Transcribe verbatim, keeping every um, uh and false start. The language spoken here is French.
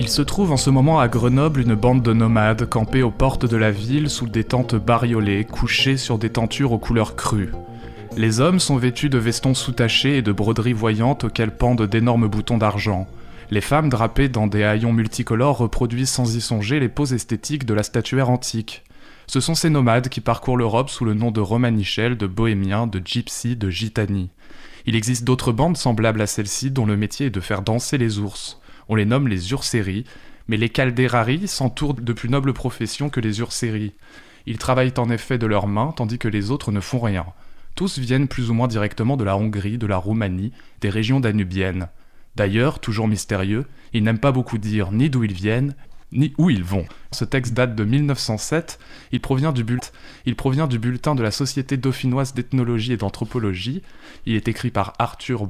Il se trouve en ce moment à Grenoble une bande de nomades campés aux portes de la ville sous des tentes bariolées, couchés sur des tentures aux couleurs crues. Les hommes sont vêtus de vestons soutachés et de broderies voyantes auxquelles pendent d'énormes boutons d'argent. Les femmes drapées dans des haillons multicolores reproduisent sans y songer les poses esthétiques de la statuaire antique. Ce sont ces nomades qui parcourent l'Europe sous le nom de romanichels, de bohémiens, de gypsies, de gitani. Il existe d'autres bandes semblables à celle-ci dont le métier est de faire danser les ours. On les nomme les urseries, mais les calderari s'entourent de plus nobles professions que les urseries. Ils travaillent en effet de leurs mains, tandis que les autres ne font rien. Tous viennent plus ou moins directement de la Hongrie, de la Roumanie, des régions danubiennes. D'ailleurs, toujours mystérieux, ils n'aiment pas beaucoup dire ni d'où ils viennent, ni où ils vont. Ce texte date de mille neuf cent sept, il provient du, bulle... il provient du bulletin de la Société dauphinoise d'ethnologie et d'anthropologie, il est écrit par Arthur